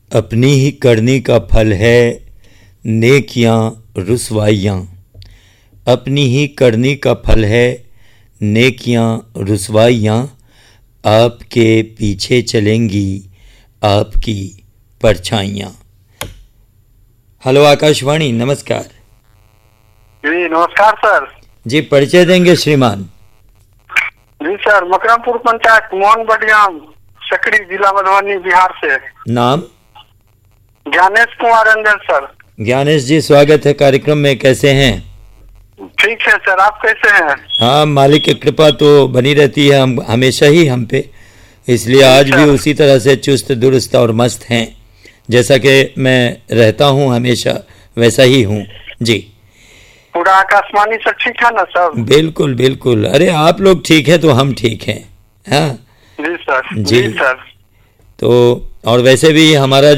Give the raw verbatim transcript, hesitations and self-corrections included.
अपनी ही करनी का फल है नेकियां रुसवाइयाँ। अपनी ही करनी का फल है नेकियां रुसवाइयाँ। आपके पीछे चलेंगी आपकी परछाइयाँ। हेलो आकाशवाणी, नमस्कार जी। नमस्कार सर जी। परिचय देंगे श्रीमान? जी सर, मकरमपुर पंचायत मोहन बडियाम, सकड़ी, जिला मधुबनी, बिहार से। नाम? ज्ञानेश कुमार रंजन सर। ज्ञानेश जी, स्वागत है कार्यक्रम में। कैसे हैं? ठीक है सर, आप कैसे हैं? हाँ, मालिक की कृपा तो बनी रहती है हम हमेशा ही हम पे, इसलिए आज भी उसी तरह से चुस्त दुरुस्त और मस्त हैं। जैसा कि मैं रहता हूँ हमेशा वैसा ही हूँ जी। पूरा आकाशवाणी सब ठीक है ना सब? बिल्कुल बिल्कुल। अरे आप लोग ठीक है तो हम ठीक हैं। हाँ जी सर। जी, जी सर। तो और वैसे भी हमारा